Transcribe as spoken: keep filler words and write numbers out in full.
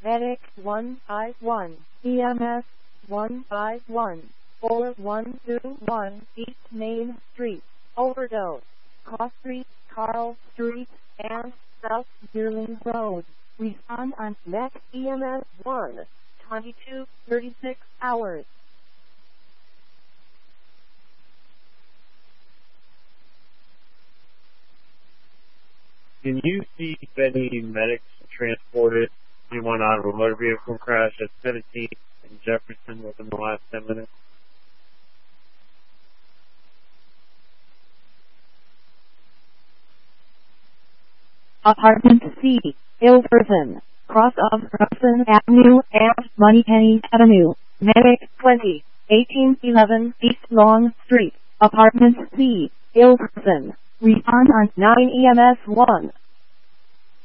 Medic one five one, E M S one five one, four one two one East Main Street, Overdose, Cross Street, Carl Street, and South Deerling Road. Respond on Medic E M S one, twenty-two thirty-six hours. Can you see if any medics transported anyone out of a motor vehicle crash at seventeenth and Jefferson within the last ten minutes? Apartment C, Ilverson, cross of Robson Avenue and Moneypenny Avenue, Medic twenty, eighteen eleven East Long Street, Apartment C, Ilverson. Respond on nine E M S one.